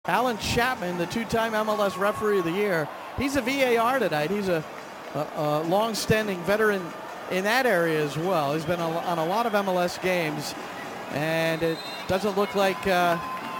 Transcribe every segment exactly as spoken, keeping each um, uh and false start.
Alan Chapman, the two-time M L S Referee of the Year, he's a V A R tonight. He's a, a, a long-standing veteran in that area as well. He's been a, on a lot of M L S games, and it doesn't look like, uh,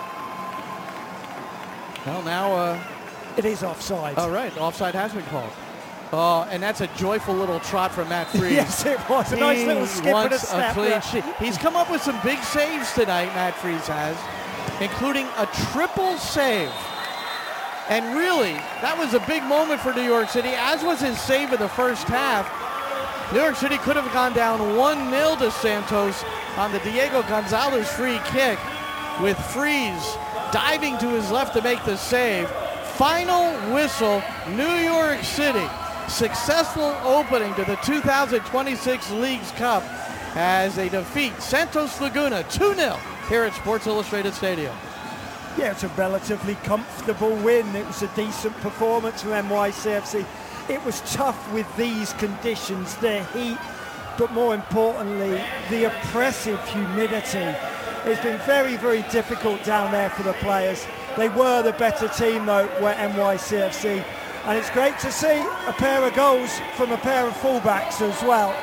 well, now... Uh, it is offside. Oh, right. Offside has been called. Oh, and that's a joyful little trot from Matt Freese. Yes, it was. A nice he little skip and a step. A clean sheet. He's come up with some big saves tonight, Matt Freese has, including a triple save. And really, that was a big moment for New York City, as was his save in the first half. New York City could have gone down one nil to Santos on the Diego Gonzalez free kick, with Freese diving to his left to make the save. Final whistle, New York City. Successful opening to the two thousand twenty-six Leagues Cup as they defeat Santos Laguna two nil here at Sports Illustrated Stadium. Yeah, it's a relatively comfortable win. It was a decent performance from N Y C F C. It was tough with these conditions, the heat, but more importantly, the oppressive humidity. It's been very, very difficult down there for the players. They were the better team, though, were N Y C F C. And it's great to see a pair of goals from a pair of fullbacks as well.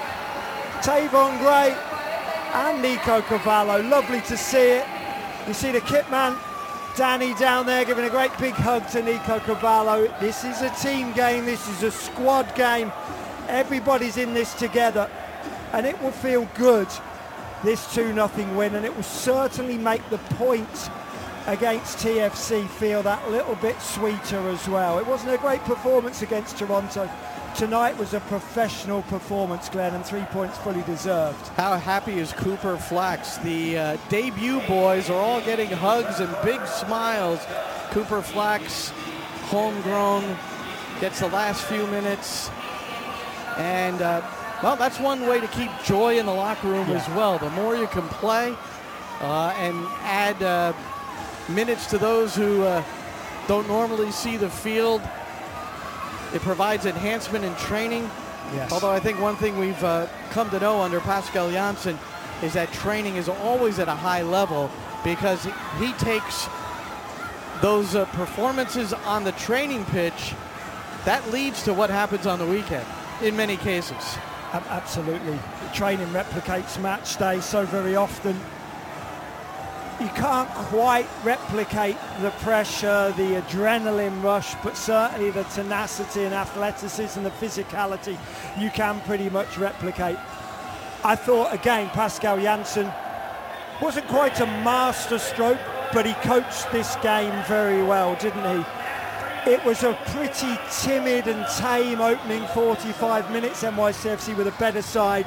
Tavon Gray and Nico Cavallo, lovely to see it. You see the kit man, Danny, down there giving a great big hug to Nico Cavallo. This is a team game, this is a squad game. Everybody's in this together, and it will feel good, this two nothing win, and it will certainly make the point against T F C feel that little bit sweeter as well. It wasn't a great performance against Toronto. Tonight was a professional performance, Glenn, and three points fully deserved. How happy is Cooper Flax? The uh, debut boys are all getting hugs and big smiles. Cooper Flax, homegrown, gets the last few minutes. And, uh, well, that's one way to keep joy in the locker room yeah. as well. The more you can play uh, and add uh, minutes to those who uh, don't normally see the field, it provides enhancement in training. Yes. Although I think one thing we've uh, come to know under Pascal Janssen is that training is always at a high level, because he takes those uh, performances on the training pitch, that leads to what happens on the weekend in many cases. Absolutely. Training replicates match day so very often. You can't quite replicate the pressure, the adrenaline rush, but certainly the tenacity and athleticism and the physicality you can pretty much replicate. I thought, again, Pascal Janssen wasn't quite a master stroke, but he coached this game very well, didn't he? It was a pretty timid and tame opening forty-five minutes, N Y C F C with a better side.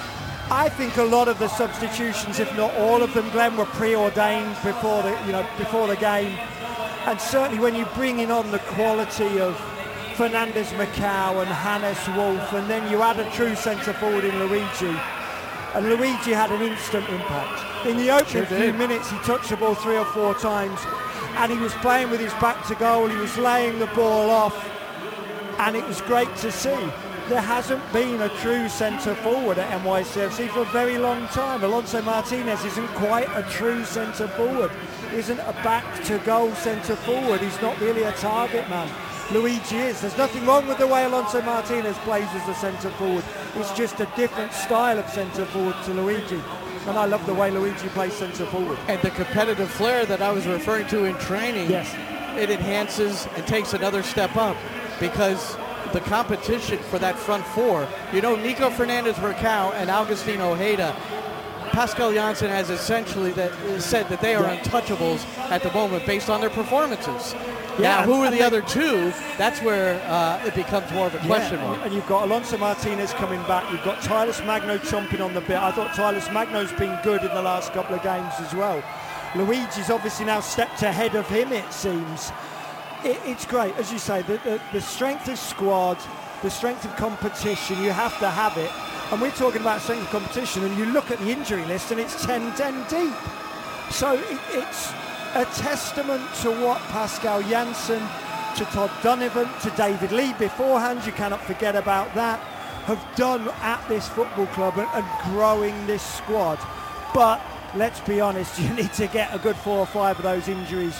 I think a lot of the substitutions, if not all of them, Glenn, were preordained before the, you know, before the game. And certainly when you bring in on the quality of Fernandez Macau and Hannes Wolf, and then you add a true centre forward in Luigi, and Luigi had an instant impact. In the opening Sure few minutes, he touched the ball three or four times, and he was playing with his back to goal. He was laying the ball off, and it was great to see. There hasn't been a true centre forward at N Y C F C for a very long time. Alonso Martinez isn't quite a true centre forward. Isn't a back to goal centre forward. He's not really a target man. Luigi is. There's nothing wrong with the way Alonso Martinez plays as a centre forward. It's just a different style of centre forward to Luigi. And I love the way Luigi plays centre forward. And the competitive flair that I was referring to in training, yes, it enhances and takes another step up, because the competition for that front four, you know, Nico Fernandez Macau and Augustine Ojeda, Pascal Janssen has essentially that, said that they are yeah. untouchables at the moment based on their performances. Yeah, now, who are the other two? That's where uh, it becomes more of a question yeah, mark. And you've got Alonso Martinez coming back. You've got Tylus Magno chomping on the bit. I thought Tylus Magno's been good in the last couple of games as well. Luigi's obviously now stepped ahead of him, it seems. It, it's great, as you say, the, the, the strength of squad, the strength of competition, you have to have it. And we're talking about strength of competition, and you look at the injury list and it's ten ten deep. So it, it's a testament to what Pascal Janssen, to Todd Donovan, to David Lee beforehand, you cannot forget about that, have done at this football club and, and growing this squad. But let's be honest, you need to get a good four or five of those injuries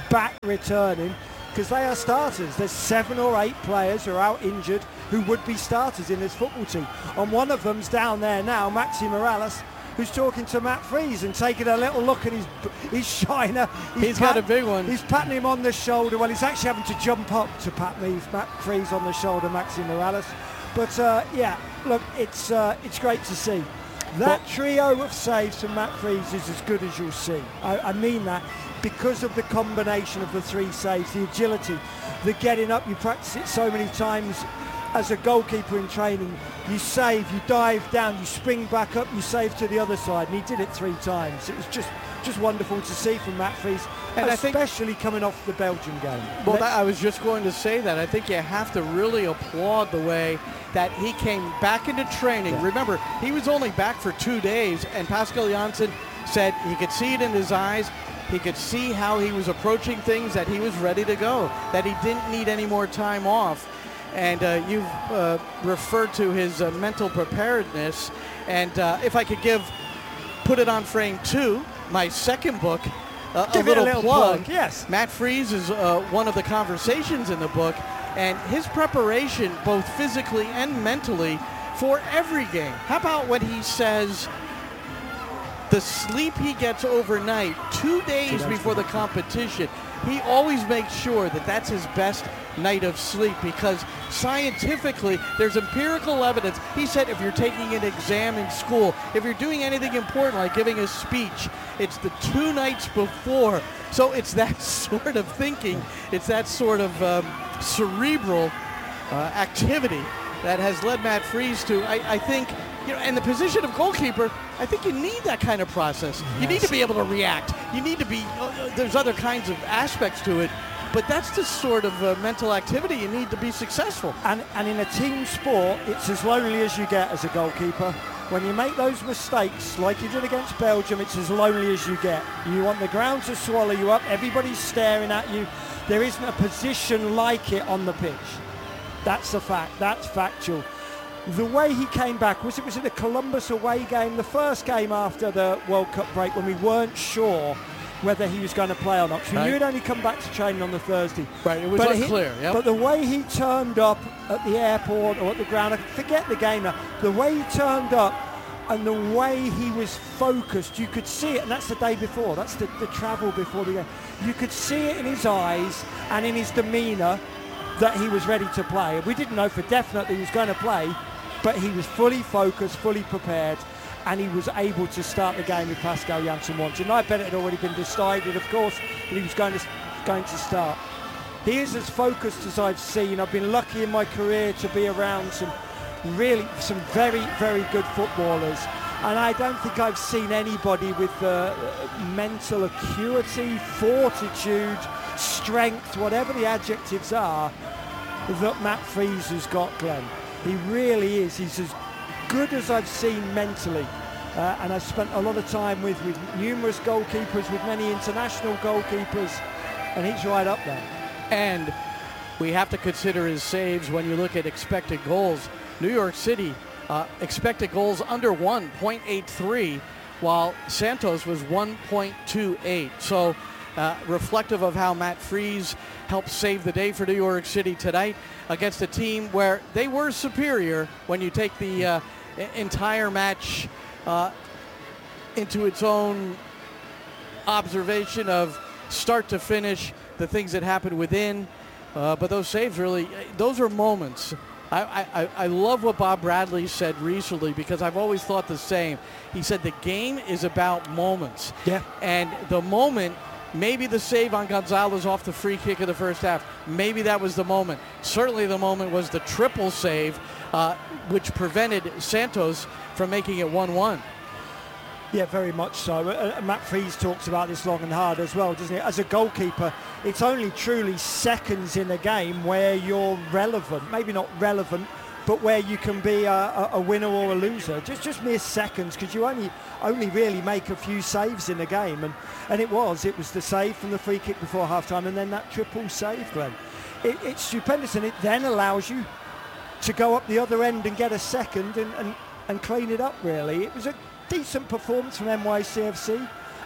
back returning, because they are starters. There's seven or eight players who are out injured who would be starters in this football team. And one of them's down there now, Maxi Morales, who's talking to Matt Freese and taking a little look at his his shiner. He's, he's got a big one. He's patting him on the shoulder. Well, he's actually having to jump up to pat me, Matt Freese on the shoulder, Maxi Morales. But uh, yeah, look, it's uh, it's great to see. That trio of saves from Matt Freese is as good as you'll see. I, I mean that because of the combination of the three saves, the agility, the getting up. You practice it so many times as a goalkeeper in training. You save, you dive down, you spring back up, you save to the other side, and he did it three times. It was just just wonderful to see from Matt Freese, and especially I think, coming off the Belgium game. Well, that, I was just going to say that. I think you have to really applaud the way that he came back into training. Yeah. Remember, he was only back for two days, and Pascal Janssen said he could see it in his eyes. He could see how he was approaching things, that he was ready to go, that he didn't need any more time off. And uh, you've uh, referred to his uh, mental preparedness. And uh, if I could give Put It On Frame two, my second book, uh, a, little a little plug. plug. Yes. Matt Freese is uh, one of the conversations in the book, and his preparation, both physically and mentally, for every game. How about when he says the sleep he gets overnight, two days before the competition, he always makes sure that that's his best night of sleep, because scientifically there's empirical evidence. He said if you're taking an exam in school, if you're doing anything important like giving a speech, it's the two nights before. So it's that sort of thinking, it's that sort of um, cerebral uh, activity that has led Matt Freese to, I, I think, you know, in the position of goalkeeper, I think you need that kind of process. Yes. You need to be able to react. You need to be, uh, there's other kinds of aspects to it, but that's the sort of uh, mental activity you need to be successful. And, and in a team sport, it's as lonely as you get as a goalkeeper. When you make those mistakes, like you did against Belgium, it's as lonely as you get. You want the ground to swallow you up. Everybody's staring at you. There isn't a position like it on the pitch. That's a fact. That's factual. The way he came back, was it was in the Columbus away game, the first game after the World Cup break, when we weren't sure whether he was going to play or not. So we knew he'd only come back to training on the Thursday. Right, it was but unclear. He, yep. But the way he turned up at the airport or at the ground, I forget the game now, the way he turned up and the way he was focused, you could see it, and that's the day before, that's the, the travel before the game. You could see it in his eyes and in his demeanour that he was ready to play. We didn't know for definite that he was going to play, but he was fully focused, fully prepared, and he was able to start the game with Pascal Janssen once. And I bet it had already been decided, of course, that he was going to going to start. He is as focused as I've seen. I've been lucky in my career to be around some really, some very, very good footballers. And I don't think I've seen anybody with uh, mental acuity, fortitude, strength, whatever the adjectives are, that Matt Freese has got, Glenn. He really is. He's as good as I've seen mentally. Uh, and I've spent a lot of time with, with numerous goalkeepers, with many international goalkeepers, and he's right up there. And we have to consider his saves when you look at expected goals. New York City uh, expected goals under one point eight three, while Santos was one point two eight. So uh, reflective of how Matt Freese helped save the day for New York City tonight against a team where they were superior when you take the uh, entire match uh, into its own observation of start to finish, the things that happened within. Uh, but those saves really, those are moments. I, I, I love what Bob Bradley said recently, because I've always thought the same. He said the game is about moments. Yeah. And the moment, maybe the save on Gonzalez off the free kick of the first half, maybe that was the moment. Certainly the moment was the triple save, uh, which prevented Santos from making it one one. Yeah, very much so. Uh, Matt Freese talks about this long and hard as well, doesn't he? As a goalkeeper, it's only truly seconds in a game where you're relevant. Maybe not relevant, but where you can be a, a winner or a loser. Just just mere seconds, because you only only really make a few saves in a game. And, and it was. It was the save from the free kick before half-time, and then that triple save, Glenn. It, it's stupendous, and it then allows you to go up the other end and get a second and, and, and clean it up, really. It was a decent performance from N Y C F C,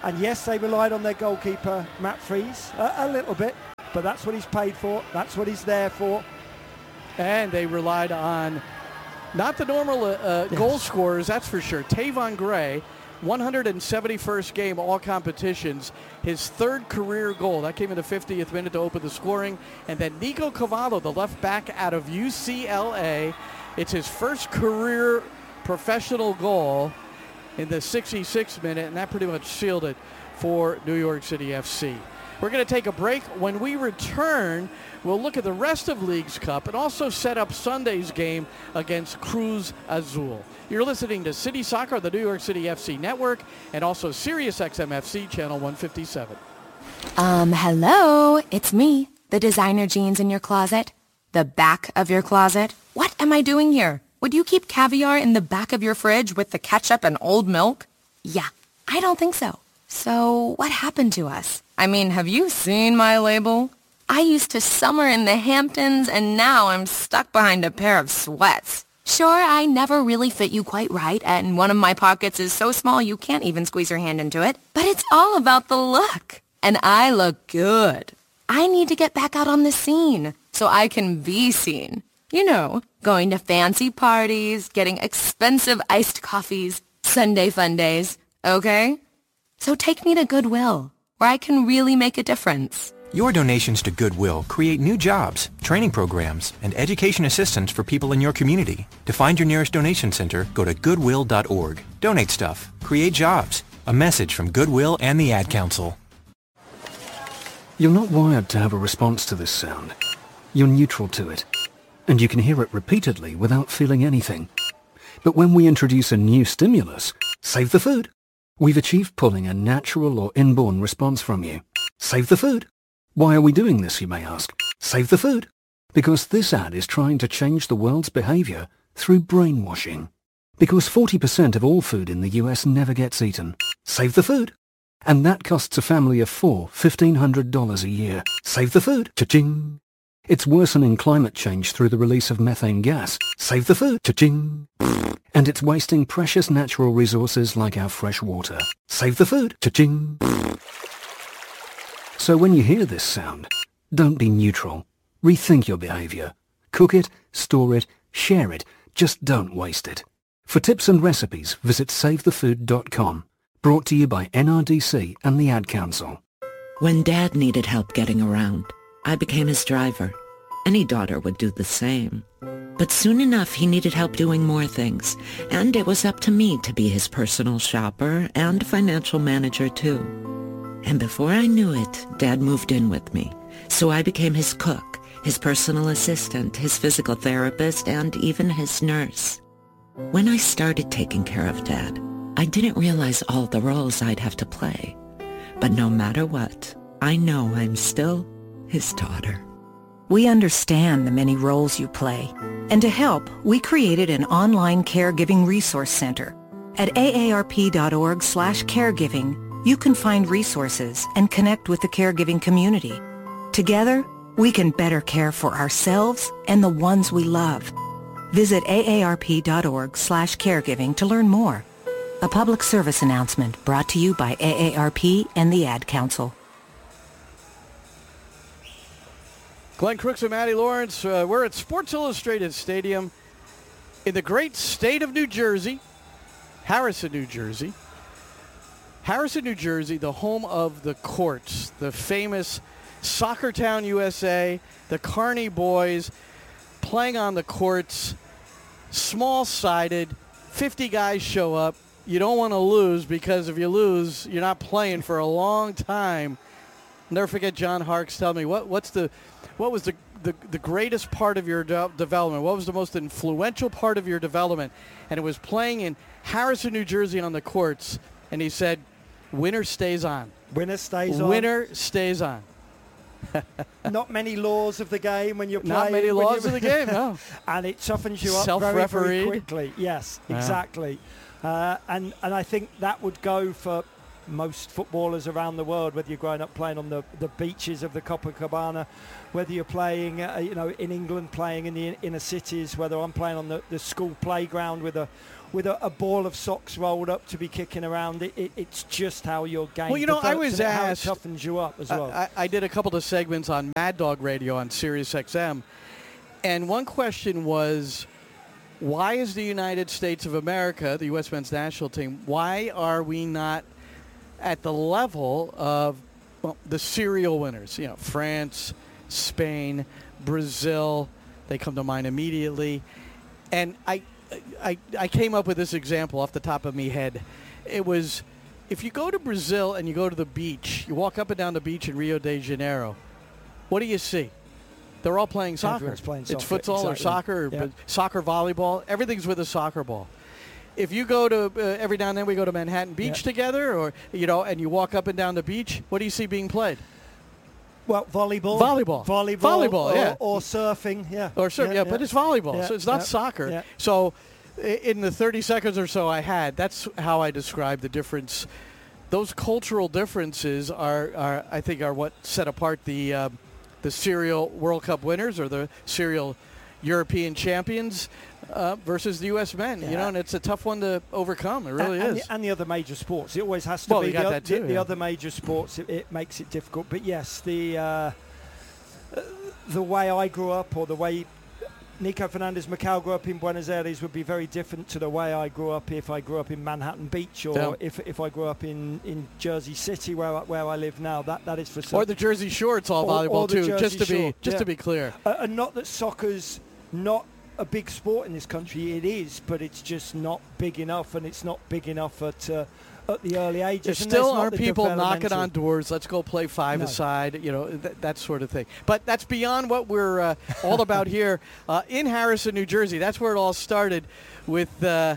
And yes, they relied on their goalkeeper, Matt Fries, a, a little bit, but that's what he's paid for. That's what he's there for. And they relied on not the normal uh, uh, yes. goal scorers, that's for sure. Tavon Gray, one hundred seventy-first game, all competitions, his third career goal. That came in the fiftieth minute to open the scoring. And then Nico Cavallo, the left back out of U C L A. It's his first career professional goal in the sixty-sixth minute, and that pretty much sealed it for New York City F C. We're going to take a break. When we return, we'll look at the rest of Leagues Cup and also set up Sunday's game against Cruz Azul. You're listening to City Soccer on the New York City F C Network and also Sirius X M F C Channel one fifty-seven. Um, hello, it's me, the designer jeans in your closet, the back of your closet. What am I doing here? Would you keep caviar in the back of your fridge with the ketchup and old milk? Yeah, I don't think so. So what happened to us? I mean, have you seen my label? I used to summer in the Hamptons, and now I'm stuck behind a pair of sweats. Sure, I never really fit you quite right, and one of my pockets is so small you can't even squeeze your hand into it. But it's all about the look. And I look good. I need to get back out on the scene so I can be seen. You know, going to fancy parties, getting expensive iced coffees, Sunday fun days, okay? So take me to Goodwill, where I can really make a difference. Your donations to Goodwill create new jobs, training programs, and education assistance for people in your community. To find your nearest donation center, go to goodwill dot org. Donate stuff. Create jobs. A message from Goodwill and the Ad Council. You're not wired to have a response to this sound. You're neutral to it. And you can hear it repeatedly without feeling anything. But when we introduce a new stimulus, save the food, we've achieved pulling a natural or inborn response from you. Save the food. Why are we doing this, you may ask? Save the food. Because this ad is trying to change the world's behavior through brainwashing. Because forty percent of all food in the U S never gets eaten. Save the food. And that costs a family of four fifteen hundred dollars a year. Save the food. Cha-ching. It's worsening climate change through the release of methane gas. Save the food. Cha-ching. And it's wasting precious natural resources like our fresh water. Save the food. Cha-ching. So when you hear this sound, don't be neutral. Rethink your behavior. Cook it, store it, share it. Just don't waste it. For tips and recipes, visit save the food dot com. Brought to you by N R D C and the Ad Council. When Dad needed help getting around, I became his driver. Any daughter would do the same. But soon enough, he needed help doing more things, and it was up to me to be his personal shopper and financial manager, too. And before I knew it, Dad moved in with me, so I became his cook, his personal assistant, his physical therapist, and even his nurse. When I started taking care of Dad, I didn't realize all the roles I'd have to play. But no matter what, I know I'm still his daughter. We understand the many roles you play, and to help, we created an online caregiving resource center. At A A R P dot org slash caregiving, you can find resources and connect with the caregiving community. Together, we can better care for ourselves and the ones we love. Visit A A R P dot org slash caregiving to learn more. A public service announcement brought to you by A A R P and the Ad Council. Glenn Crooks and Matty Lawrence, uh, we're at Sports Illustrated Stadium in the great state of New Jersey, Harrison, New Jersey. Harrison, New Jersey, the home of the Courts, the famous Soccer Town U S A, the Carney boys playing on the courts, small-sided, fifty guys show up. You don't want to lose because if you lose, you're not playing for a long time. I'll never forget John Harkes telling me, what, what's the... What was the, the, the greatest part of your de- development? What was the most influential part of your development? And it was playing in Harrison, New Jersey on the courts. And he said, winner stays on. Winner stays on. Winner stays on. Not many laws of the game when you're playing. Not many laws of the game, no. And it toughens you up very, very quickly. Yes, exactly. Yeah. Uh, and, and I think that would go for most footballers around the world, whether you're growing up playing on the, the beaches of the Copacabana, whether you're playing uh, you know, in England, playing in the inner cities, whether I'm playing on the, the school playground with a with a, a ball of socks rolled up to be kicking around. It, it, it's just how your game Well, you know, I develops was and how it asked- toughens you up as well. I, I did a couple of segments on Mad Dog Radio on Sirius X M, and one question was, why is the United States of America, the U S men's national team, why are we not at the level of well, the serial winners? You know, France, Spain, Brazil, they come to mind immediately. And I, I, I came up with this example off the top of my head. It was, if you go to Brazil and you go to the beach, you walk up and down the beach in Rio de Janeiro, what do you see? They're all playing soccer. Everyone's playing It's soccer, futsal or exactly. soccer, or Yeah. soccer volleyball. Everything's with a soccer ball. If you go to, uh, every now and then we go to Manhattan Beach Yeah. together, or, you know, and you walk up and down the beach, what do you see being played? Well, volleyball. Volleyball. Volleyball. Volleyball, or, yeah. or surfing, yeah. Or sure, yeah, but it's volleyball, Yeah, so it's not yeah, soccer. yeah. So i- in the thirty seconds or so I had, that's how I described the difference. Those cultural differences are, are I think, are what set apart the um, the serial World Cup winners or the serial European champions uh, versus the U S men. You Yeah. know, and it's a tough one to overcome. It really and, and is. The, and the other major sports. It always has to Well, be you the, got o- that too, the, the yeah. other major sports. It, it makes it difficult. But yes, the uh, uh, the way I grew up, or the way Nico Fernandez Macau grew up in Buenos Aires, would be very different to the way I grew up if I grew up in Manhattan Beach, or Yeah. if if I grew up in, in Jersey City, where I, where I live now. That that is for certain. Or the Jersey Shore, it's all Or- volleyball or the too. Just Jersey to be Shore, just yeah. to be clear. Uh, and not that soccer's not a big sport in this country. It is, but it's just not big enough, and it's not big enough at uh, at the early ages. There and still there's not aren't the people knocking developmental- on doors. Let's go play five No. aside, you know, th- that sort of thing. But that's beyond what we're uh, all about here uh, in Harrison, New Jersey. That's where it all started, with uh,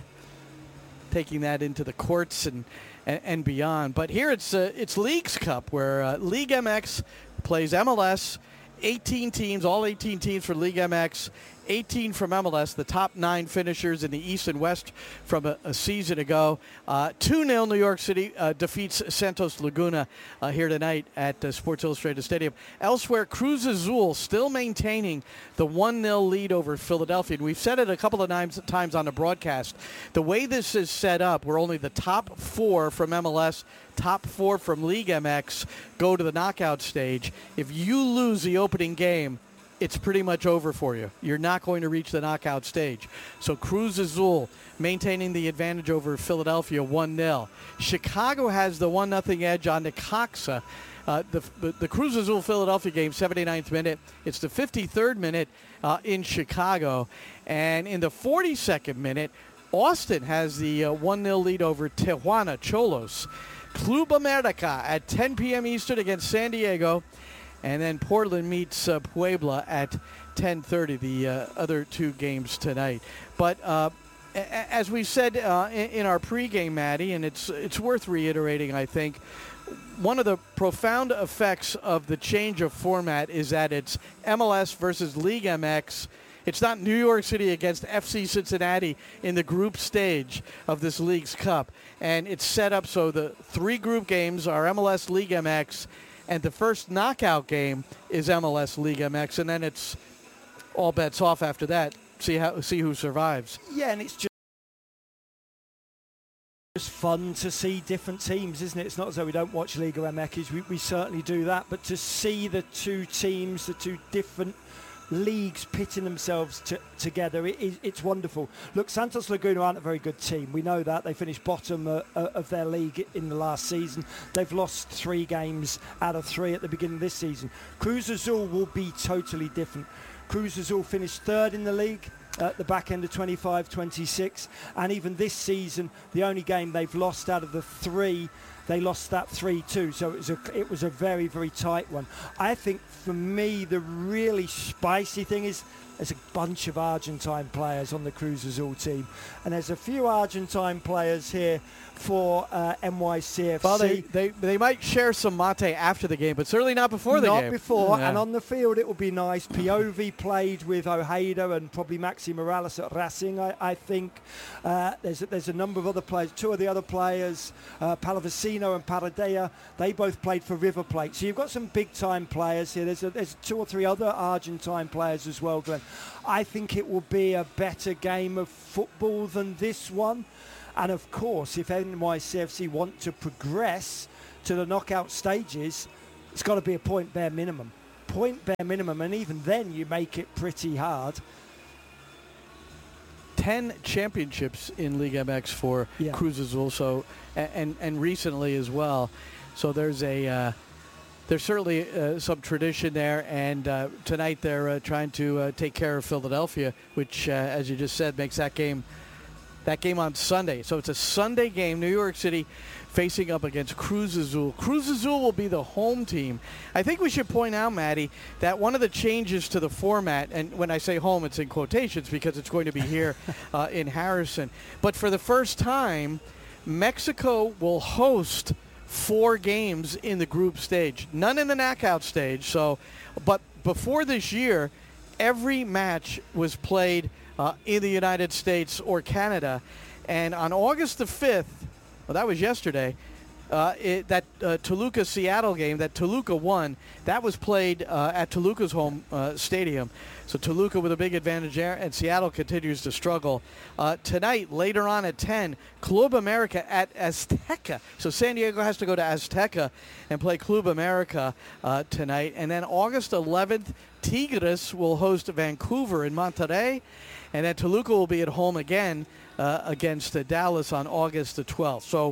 taking that into the courts and and, and beyond. But here it's uh, it's Leagues Cup, where uh, League M X plays M L S. eighteen teams, all eighteen teams for League M X, eighteen from M L S, the top nine finishers in the East and West from a, a season ago. Uh, two nil New York City uh, defeats Santos Laguna uh, here tonight at uh, Sports Illustrated Stadium. Elsewhere, Cruz Azul still maintaining the one nil lead over Philadelphia. And we've said it a couple of times, times on the broadcast. The way this is set up, where only the top four from M L S, top four from League M X go to the knockout stage. If you lose the opening game, it's pretty much over for you. You're not going to reach the knockout stage. So Cruz Azul maintaining the advantage over Philadelphia one nil. Chicago has the one nothing edge on Necaxa. Uh, the, the, the Cruz Azul Philadelphia game, seventy-ninth minute. It's the fifty-third minute uh, in Chicago. And in the forty-second minute, Austin has the uh, one nil lead over Tijuana Cholos. Club America at ten p.m. Eastern against San Diego. And then Portland meets uh, Puebla at ten thirty, the uh, other two games tonight. But uh, a- as we said uh, in, in our pregame, Maddie, and it's it's worth reiterating, I think, one of the profound effects of the change of format is that it's M L S versus League M X. It's not New York City against F C Cincinnati in the group stage of this Leagues Cup. And it's set up so the three group games are M L S League M X, and the first knockout game is M L S League M X, and then it's all bets off after that. See how see who survives. Yeah, and it's just just fun to see different teams, isn't it? It's not as though we don't watch Liga M X. We, we certainly do that, but to see the two teams, the two different leagues pitting themselves to, together, it, it, it's wonderful. Look, Santos Laguna aren't a very good team. We know that. They finished bottom uh, uh, of their league in the last season. They've lost three games out of three at the beginning of this season. Cruz Azul will be totally different. Cruz Azul finished third in the league at the back end of twenty-five twenty-six, and even this season, the only game they've lost out of the three, they lost that three two, so it was a it was a very, very tight one. I think for me, the really spicy thing is there's a bunch of Argentine players on the Cruz Azul team, and there's a few Argentine players here for uh, N Y C F C. Well, they, they they might share some mate after the game, but certainly not before the Not game. before, Yeah. and on the field it will be nice. Piovi played with Ojeda and probably Maxi Morales at Racing, I, I think. Uh, there's, a, there's a number of other players. Two of the other players, uh, Palavecino Aquino and Paradella, they both played for River Plate. So you've got some big-time players here. There's, a, there's two or three other Argentine players as well, Glenn. I think it will be a better game of football than this one. And, of course, if N Y C F C want to progress to the knockout stages, it's got to be a point bare minimum. Point bare minimum, and even then you make it pretty hard. ten championships in Liga M X for Yeah. Cruz Azul, so and, and and recently as well. So there's a uh, there's certainly uh, some tradition there, and uh, tonight they're uh, trying to uh, take care of Philadelphia, which, uh, as you just said, makes that game that game on Sunday. So it's a Sunday game. New York City facing up against Cruz Azul. Cruz Azul will be the home team. I think we should point out, Maddie, that one of the changes to the format, and when I say home, it's in quotations because it's going to be here uh, in Harrison. But for the first time, Mexico will host four games in the group stage, none in the knockout stage. So, but before this year, every match was played uh, in the United States or Canada. And on August the fifth, well, that was yesterday, uh, it, that uh, Toluca-Seattle game that Toluca won, that was played uh, at Toluca's home uh, stadium. So Toluca with a big advantage there, and Seattle continues to struggle. Uh, tonight, later on at ten, Club America at Azteca. So San Diego has to go to Azteca and play Club America uh, tonight. And then August eleventh, Tigres will host Vancouver in Monterrey. And then Toluca will be at home again uh, against uh, Dallas on August the twelfth. So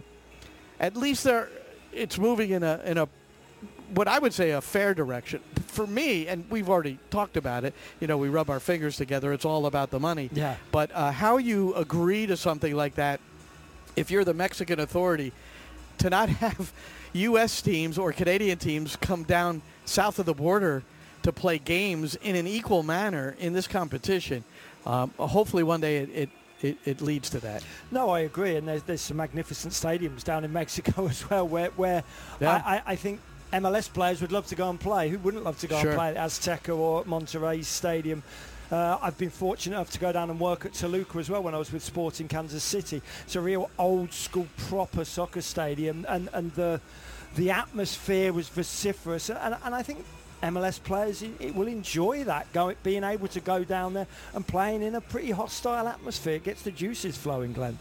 at least they're, it's moving in a in a what I would say a fair direction. For me, and we've already talked about it, you know, we rub our fingers together. It's all about the money. Yeah. But uh, how you agree to something like that, if you're the Mexican authority, to not have U S teams or Canadian teams come down south of the border to play games in an equal manner in this competition. Um, hopefully one day it, it, it, it leads to that. No, I agree, and there's, there's some magnificent stadiums down in Mexico as well where, where Yeah. I, I, I think M L S players would love to go and play. Who wouldn't love to go Sure. and play at Azteca or Monterrey Stadium? Uh, I've been fortunate enough to go down and work at Toluca as well when I was with Sporting Kansas City. It's a real old school proper soccer stadium, and, and the the atmosphere was vociferous, and, and I think M L S players it, it will enjoy that, going, being able to go down there and playing in a pretty hostile atmosphere. It gets the juices flowing, Glenn.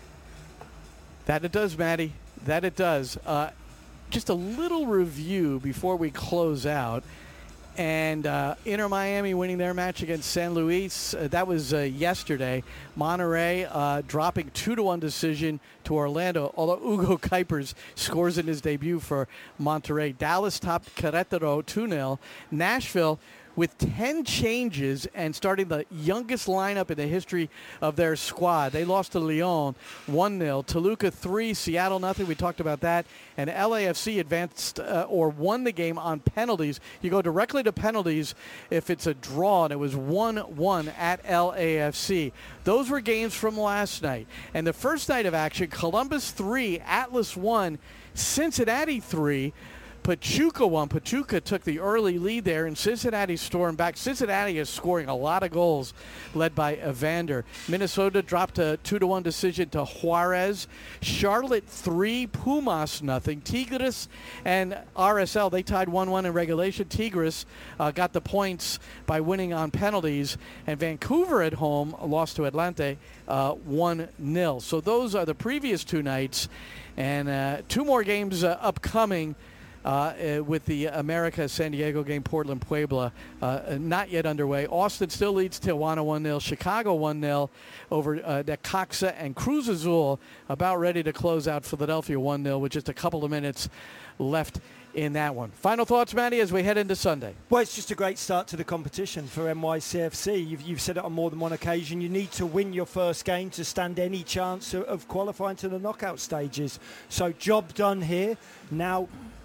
That it does, Maddie. That it does. Uh, just a little review before we close out. And uh, Inter Miami winning their match against San Luis. Uh, that was uh, yesterday. Monterrey uh, dropping two to one decision to Orlando, although Hugo Kuipers scores in his debut for Monterrey. Dallas topped Querétaro two nil. Nashville with ten changes and starting the youngest lineup in the history of their squad. They lost to Lyon one nil. Toluca three, Seattle nothing. We talked about that. And L A F C advanced uh, or won the game on penalties. You go directly to penalties if it's a draw, and it was one one at L A F C. Those were games from last night. And the first night of action, Columbus three, Atlas one, Cincinnati three. Pachuca won. Pachuca took the early lead there, and Cincinnati stormed back. Cincinnati is scoring a lot of goals, led by Evander. Minnesota dropped a two to one decision to Juarez. Charlotte three, Pumas nothing. Tigres and R S L, they tied one one in regulation. Tigres uh, got the points by winning on penalties, and Vancouver at home lost to Atlante uh, one nil. So those are the previous two nights, and uh, two more games uh, upcoming. Uh, uh, with the America San Diego game, Portland Puebla uh, not yet underway. Austin still leads Tijuana one nil. Chicago one nil over uh, Necaxa, and Cruz Azul about ready to close out Philadelphia one nil with just a couple of minutes left in that one. Final thoughts, Maddie, as we head into Sunday. Well, it's just a great start to the competition for N Y C F C. You've, you've said it on more than one occasion. You need to win your first game to stand any chance of, of qualifying to the knockout stages. So job done here. Now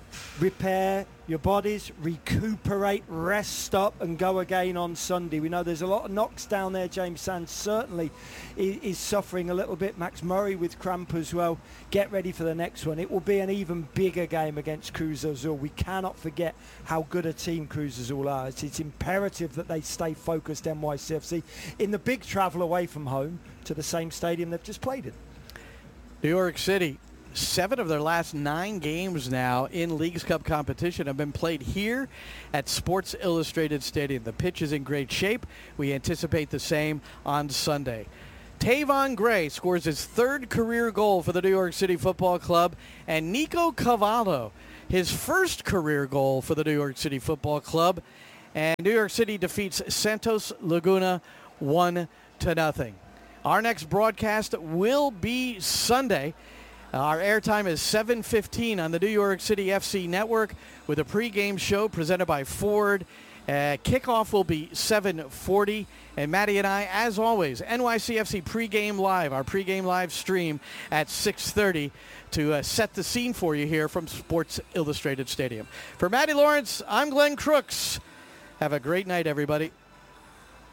repair your bodies, recuperate, rest up, and go again on Sunday. We know there's a lot of knocks down there. James Sands certainly is, is suffering a little bit. Max Murray with cramp as well. Get ready for the next one. It will be an even bigger game against Cruz Azul. We cannot forget how good a team Cruz Azul are. It's, it's imperative that they stay focused, N Y C F C, in the big travel away from home to the same stadium they've just played in. New York City seven of their last nine games now in Leagues Cup competition have been played here at Sports Illustrated Stadium. The pitch is in great shape. We anticipate the same on Sunday. Tavon Gray scores his third career goal for the New York City Football Club, and Nico Cavallo, his first career goal for the New York City Football Club. And New York City defeats Santos Laguna one to nothing. Our next broadcast will be Sunday. Our airtime is seven fifteen on the New York City F C Network with a pregame show presented by Ford. Uh, kickoff will be seven forty. And Maddie and I, as always, N Y C F C pregame live, our pregame live stream at six thirty to uh, set the scene for you here from Sports Illustrated Stadium. For Maddie Lawrence, I'm Glenn Crooks. Have a great night, everybody.